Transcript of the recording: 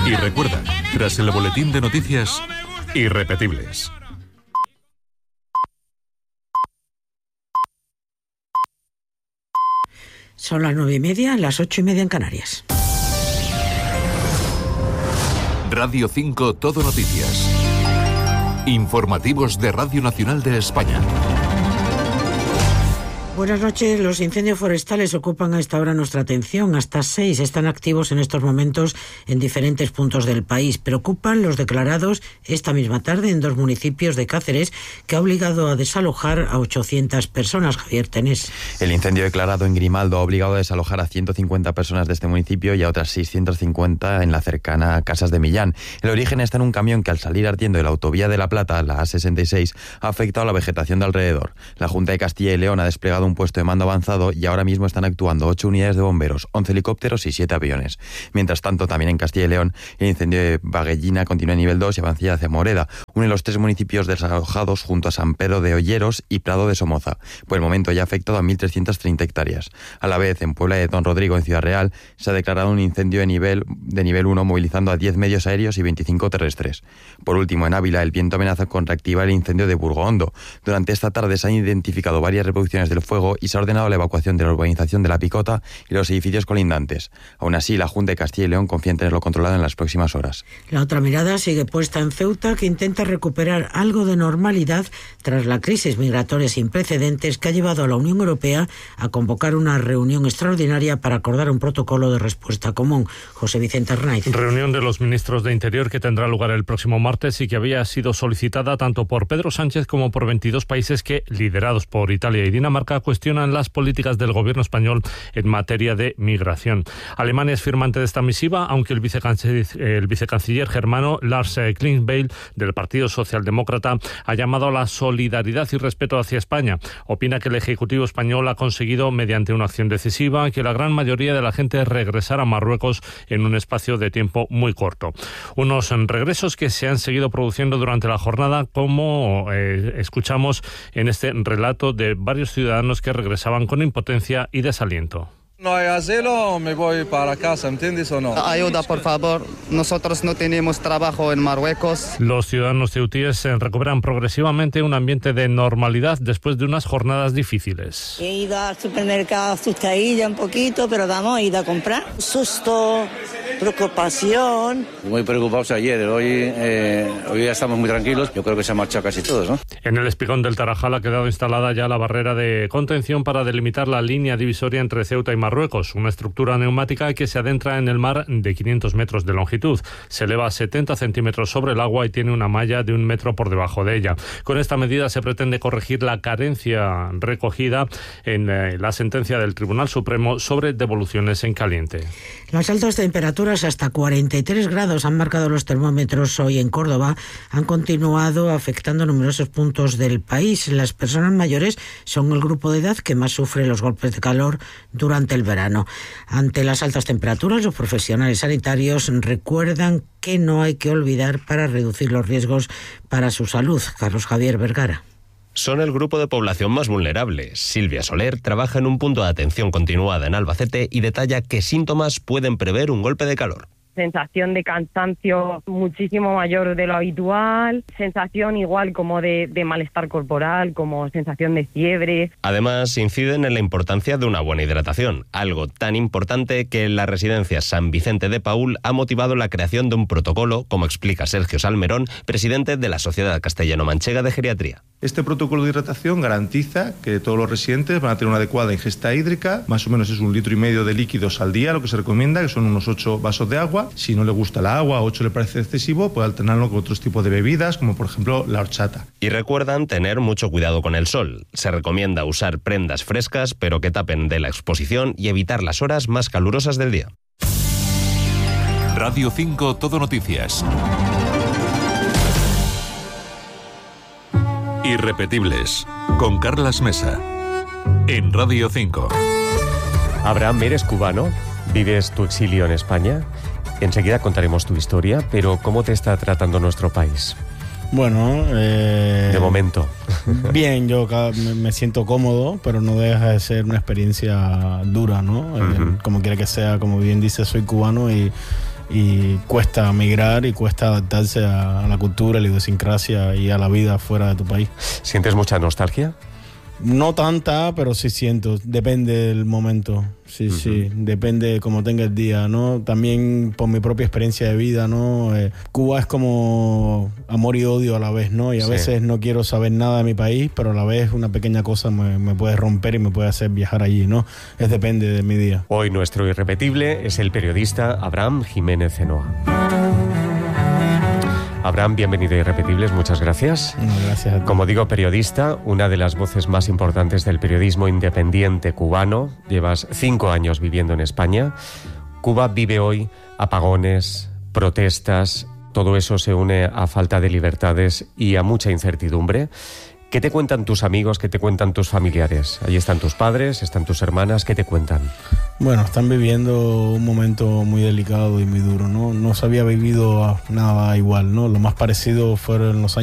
Y recuerda, tras el boletín de noticias, irrepetibles. Son las 9:30, las 8:30 en Canarias. Radio 5 Todo Noticias. Informativos de Radio Nacional de España. Buenas noches. Los incendios forestales ocupan a esta hora nuestra atención. Hasta 6 están activos en estos momentos en diferentes puntos del país. Preocupan los declarados esta misma tarde en 2 municipios de Cáceres, que ha obligado a desalojar a 800 personas. Javier Tenés. El incendio declarado en Grimaldo ha obligado a desalojar a 150 personas de este municipio y a otras 650 en la cercana Casas de Millán. El origen está en un camión que, al salir ardiendo de la autovía de La Plata, la A66, ha afectado a la vegetación de alrededor. La Junta de Castilla y León ha desplegado un puesto de mando avanzado y ahora mismo están actuando 8 unidades de bomberos, 11 helicópteros y 7 aviones. Mientras tanto, también en Castilla y León, el incendio de Baguellina continúa en nivel 2 y avanza hacia Moreda, uno de los 3 municipios desalojados junto a San Pedro de Olleros y Prado de Somoza. Por el momento ya ha afectado a 1.330 hectáreas. A la vez, en Puebla de Don Rodrigo, en Ciudad Real, se ha declarado un incendio de nivel 1, movilizando a 10 medios aéreos y 25 terrestres. Por último, en Ávila, el viento amenaza con reactivar el incendio de Burgohondo. Durante esta tarde se han identificado varias reproducciones del fuego y se ha ordenado la evacuación de la urbanización de La Picota y los edificios colindantes. Aún así, la Junta de Castilla y León confía en tenerlo controlado en las próximas horas. La otra mirada sigue puesta en Ceuta, que intenta recuperar algo de normalidad tras la crisis migratoria sin precedentes que ha llevado a la Unión Europea a convocar una reunión extraordinaria para acordar un protocolo de respuesta común. José Vicente Arnaiz. Reunión de los ministros de Interior que tendrá lugar el próximo martes y que había sido solicitada tanto por Pedro Sánchez como por 22 países que, liderados por Italia y Dinamarca, cuestionan las políticas del gobierno español en materia de migración. Alemania es firmante de esta misiva, aunque el vicecanciller germano Lars Klingbeil, del Partido Socialdemócrata, ha llamado a la solidaridad y respeto hacia España. Opina que el Ejecutivo español ha conseguido, mediante una acción decisiva, que la gran mayoría de la gente regresara a Marruecos en un espacio de tiempo muy corto. Unos regresos que se han seguido produciendo durante la jornada, como escuchamos en este relato de varios ciudadanos que regresaban con impotencia y desaliento. No hay asilo, me voy para casa, ¿entiendes o no? Ayuda, por favor. Nosotros no tenemos trabajo en Marruecos. Los ciudadanos ceutíes recuperan progresivamente un ambiente de normalidad después de unas jornadas difíciles. He ido al supermercado asustadilla un poquito, pero vamos, he ido a comprar. Susto, preocupación. Muy preocupados ayer, hoy ya estamos muy tranquilos. Yo creo que se han marchado casi todos, ¿no? En el Espigón del Tarajal ha quedado instalada ya la barrera de contención para delimitar la línea divisoria entre Ceuta y Marruecos, una estructura neumática que se adentra en el mar de 500 metros de longitud. Se eleva 70 centímetros sobre el agua y tiene una malla de 1 metro por debajo de ella. Con esta medida se pretende corregir la carencia recogida en la sentencia del Tribunal Supremo sobre devoluciones en caliente. Las altas temperaturas, hasta 43 grados, han marcado los termómetros hoy en Córdoba, han continuado afectando numerosos puntos del país. Las personas mayores son el grupo de edad que más sufre los golpes de calor durante el verano. Ante las altas temperaturas, los profesionales sanitarios recuerdan que no hay que olvidar para reducir los riesgos para su salud. Carlos Javier Vergara. Son el grupo de población más vulnerable. Silvia Soler trabaja en un punto de atención continuada en Albacete y detalla qué síntomas pueden prever un golpe de calor. Sensación de cansancio muchísimo mayor de lo habitual, sensación igual como de malestar corporal, como sensación de fiebre. Además, inciden en la importancia de una buena hidratación, algo tan importante que en la residencia San Vicente de Paúl ha motivado la creación de un protocolo, como explica Sergio Salmerón, presidente de la Sociedad Castellano-Manchega de Geriatría. Este protocolo de hidratación garantiza que todos los residentes van a tener una adecuada ingesta hídrica, más o menos es 1,5 litros de líquidos al día, lo que se recomienda, que son unos 8 vasos de agua. Si no le gusta el agua, 8 le parece excesivo, puede alternarlo con otros tipos de bebidas, como por ejemplo la horchata. Y recuerdan tener mucho cuidado con el sol. Se recomienda usar prendas frescas, pero que tapen de la exposición y evitar las horas más calurosas del día. Radio 5 Todo Noticias. Irrepetibles, con Carlas Mesa, en Radio 5. Abraham, ¿eres cubano? ¿Vives tu exilio en España? Enseguida contaremos tu historia, pero ¿cómo te está tratando nuestro país? Bueno, de momento. Bien, yo me siento cómodo, pero no deja de ser una experiencia dura, ¿no? Como quiera que sea, como bien dice, soy cubano y y cuesta migrar y cuesta adaptarse a la cultura, a la idiosincrasia y a la vida fuera de tu país. ¿Sientes mucha nostalgia? No tanta, pero sí siento. Depende del momento. Sí, sí. Depende cómo tenga el día, ¿no? También por mi propia experiencia de vida, ¿no? Cuba es como amor y odio a la vez, ¿no? Y a veces no quiero saber nada de mi país, pero a la vez una pequeña cosa me puede romper y me puede hacer viajar allí, ¿no? Depende de mi día. Hoy nuestro irrepetible es el periodista Abraham Jiménez Zenoa. Abraham, bienvenido a Irrepetibles, muchas gracias. Gracias a ti. Como digo, periodista, una de las voces más importantes del periodismo independiente cubano. Llevas 5 años viviendo en España. Cuba vive hoy apagones, protestas, todo eso se une a falta de libertades y a mucha incertidumbre. ¿Qué te cuentan tus amigos? ¿Qué te cuentan tus familiares? Allí están tus padres, están tus hermanas. ¿Qué te cuentan? Bueno, están viviendo un momento muy delicado y muy duro, ¿no? No se había vivido nada igual, ¿no? Lo más parecido fueron los años